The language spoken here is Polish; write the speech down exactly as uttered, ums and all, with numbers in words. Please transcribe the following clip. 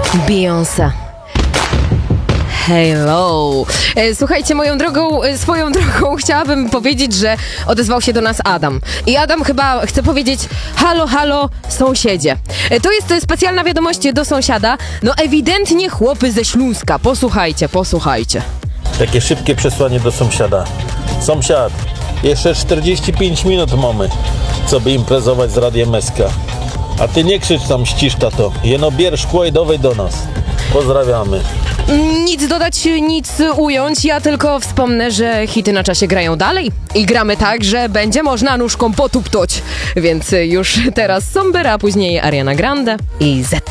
Beyoncé. Hello. E, Słuchajcie, moją drogą, e, swoją drogą chciałabym powiedzieć, że odezwał się do nas Adam. I Adam chyba chce powiedzieć: halo, halo, sąsiedzie. E, To jest e, specjalna wiadomość do sąsiada. No ewidentnie chłopy ze Śląska. Posłuchajcie, posłuchajcie. Takie szybkie przesłanie do sąsiada. Sąsiad, jeszcze czterdzieści pięć minut mamy, co by imprezować z Radiem S K. A ty nie krzycz tam, ścisz tato. Jeno bierz szkło i dawaj do nas. Pozdrawiamy. Nic dodać, nic ująć. Ja tylko wspomnę, że hity na czasie grają dalej. I gramy tak, że będzie można nóżką potuptoć. Więc już teraz Somber, a później Ariana Grande i Z.